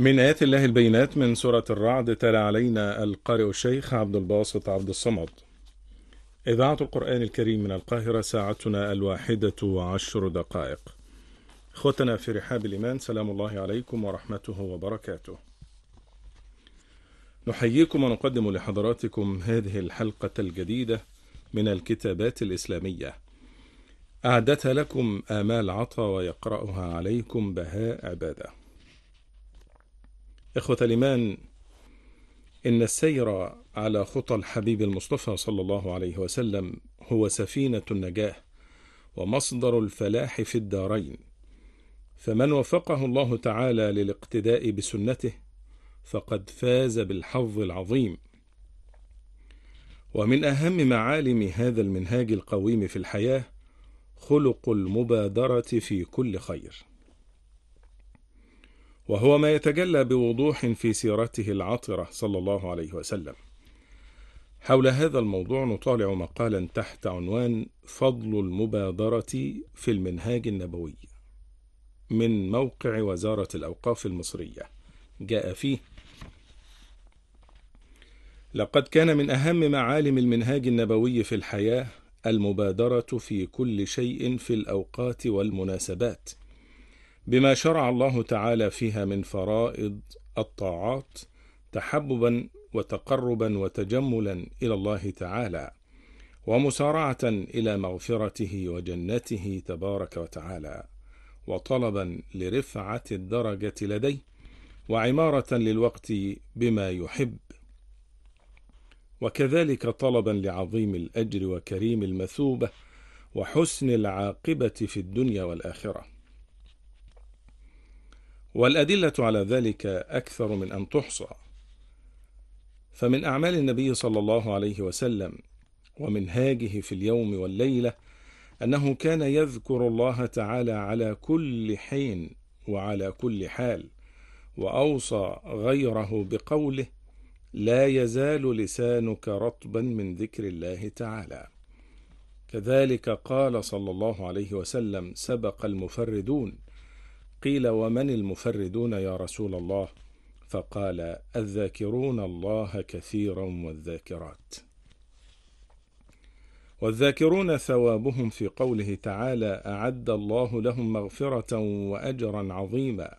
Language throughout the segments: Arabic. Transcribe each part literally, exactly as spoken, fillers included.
من آيات الله البينات من سورة الرعد. تلا علينا القارئ الشيخ عبد الباسط عبد الصمد. إذاعة القرآن الكريم من القاهرة، ساعتنا الواحدة وعشر دقائق. إخوتنا في رحاب الإيمان، سلام الله عليكم ورحمته وبركاته. نحييكم ونقدم لحضراتكم هذه الحلقة الجديدة من الكتابات الإسلامية، أعدتها لكم آمال عطا ويقرأها عليكم بهاء عبادة. إخوة الإيمان، إن السير على خطى الحبيب المصطفى صلى الله عليه وسلم هو سفينة النجاة ومصدر الفلاح في الدارين، فمن وفقه الله تعالى للاقتداء بسنته فقد فاز بالحظ العظيم. ومن أهم معالم هذا المنهاج القويم في الحياة خلق المبادرة في كل خير، وهو ما يتجلى بوضوح في سيرته العطرة صلى الله عليه وسلم. حول هذا الموضوع نطالع مقالا تحت عنوان فضل المبادرة في المنهاج النبوي من موقع وزارة الأوقاف المصرية. جاء فيه: لقد كان من أهم معالم المنهاج النبوي في الحياة المبادرة في كل شيء في الأوقات والمناسبات بما شرع الله تعالى فيها من فرائض الطاعات تحببا وتقربا وتجملا إلى الله تعالى، ومسارعة إلى مغفرته وجنته تبارك وتعالى، وطلبا لرفعة الدرجة لديه، وعمارة للوقت بما يحب، وكذلك طلبا لعظيم الأجر وكريم المثوبة وحسن العاقبة في الدنيا والآخرة. والأدلة على ذلك أكثر من أن تحصى، فمن أعمال النبي صلى الله عليه وسلم ومنهاجه في اليوم والليلة أنه كان يذكر الله تعالى على كل حين وعلى كل حال، وأوصى غيره بقوله: لا يزال لسانك رطبا من ذكر الله تعالى. كذلك قال صلى الله عليه وسلم: سبق المفردون. قيل: ومن المفردون يا رسول الله؟ فقال: الذاكرون الله كثيرا والذاكرات. والذاكرون ثوابهم في قوله تعالى: أعد الله لهم مغفرة وأجرا عظيما.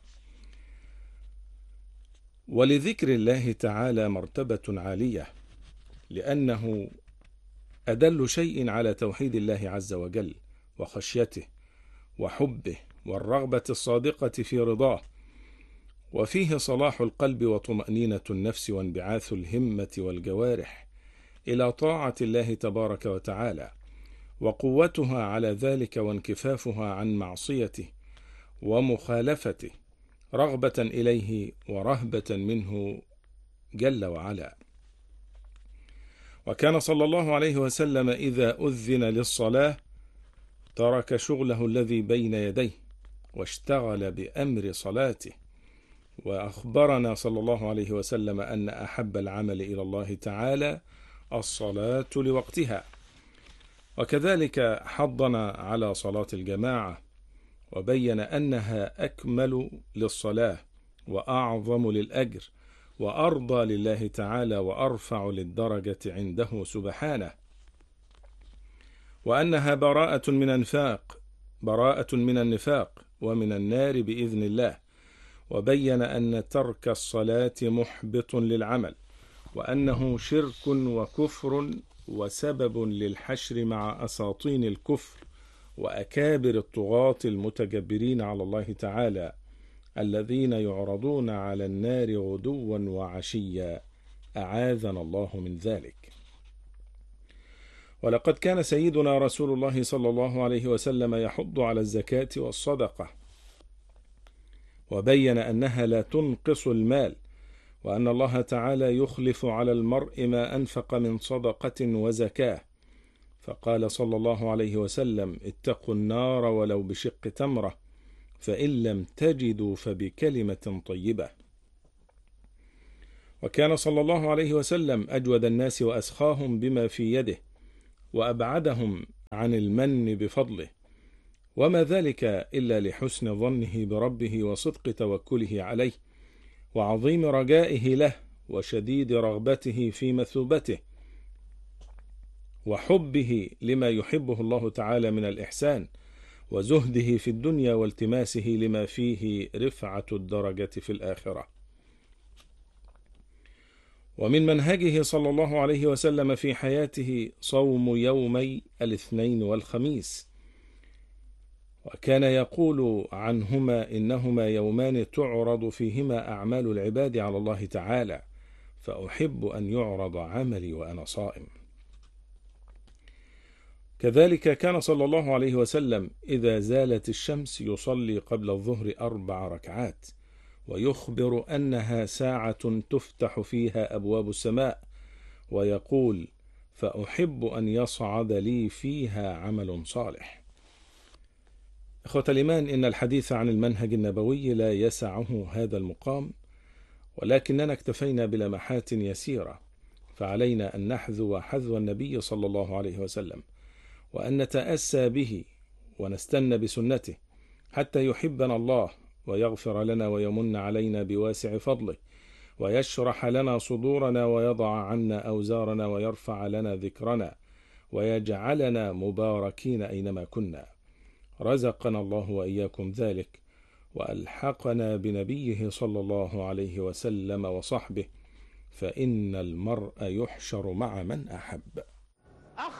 ولذكر الله تعالى مرتبة عالية، لأنه أدل شيء على توحيد الله عز وجل وخشيته وحبه والرغبة الصادقة في رضاه، وفيه صلاح القلب وطمأنينة النفس وانبعاث الهمة والجوارح إلى طاعة الله تبارك وتعالى، وقوتها على ذلك وانكفافها عن معصيته ومخالفته، رغبة إليه ورهبة منه جل وعلا. وكان صلى الله عليه وسلم إذا أذن للصلاة ترك شغله الذي بين يديه واشتغل بأمر صلاته. وأخبرنا صلى الله عليه وسلم أن أحب العمل إلى الله تعالى الصلاة لوقتها، وكذلك حضنا على صلاة الجماعة، وبين أنها أكمل للصلاة وأعظم للأجر وأرضى لله تعالى وأرفع للدرجة عنده سبحانه، وأنها براءة من النفاق براءة من النفاق ومن النار بإذن الله. وبين أن ترك الصلاة محبط للعمل، وأنه شرك وكفر وسبب للحشر مع أساطين الكفر وأكابر الطغاة المتجبرين على الله تعالى الذين يعرضون على النار غدوا وعشيا، أعاذنا الله من ذلك. ولقد كان سيدنا رسول الله صلى الله عليه وسلم يحض على الزكاة والصدقة، وبين أنها لا تنقص المال، وأن الله تعالى يخلف على المرء ما أنفق من صدقة وزكاة، فقال صلى الله عليه وسلم: اتقوا النار ولو بشق تمرة، فإن لم تجدوا فبكلمة طيبة. وكان صلى الله عليه وسلم أجود الناس وأسخاهم بما في يده، وأبعدهم عن المن بفضله، وما ذلك إلا لحسن ظنه بربه وصدق توكله عليه، وعظيم رجائه له وشديد رغبته في مثوبته وحبه لما يحبه الله تعالى من الإحسان وزهده في الدنيا والتماسه لما فيه رفعة الدرجة في الآخرة. ومن منهجه صلى الله عليه وسلم في حياته صوم يومي الاثنين والخميس، وكان يقول عنهما إنهما يومان تعرض فيهما أعمال العباد على الله تعالى، فأحب أن يعرض عملي وأنا صائم. كذلك كان صلى الله عليه وسلم إذا زالت الشمس يصلي قبل الظهر أربع ركعات، ويخبر أنها ساعة تفتح فيها أبواب السماء، ويقول: فأحب أن يصعد لي فيها عمل صالح. إخوة الإيمان، إن الحديث عن المنهج النبوي لا يسعه هذا المقام، ولكننا اكتفينا بلمحات يسيرة، فعلينا أن نحذو حذو النبي صلى الله عليه وسلم، وأن نتأسى به ونستنى بسنته حتى يحبنا الله ويغفر لنا ويمن علينا بواسع فضله، ويشرح لنا صدورنا ويضع عنا أوزارنا ويرفع لنا ذكرنا ويجعلنا مباركين أينما كنا. رزقنا الله وإياكم ذلك، وألحقنا بنبيه صلى الله عليه وسلم وصحبه، فإن المرء يحشر مع من أحب.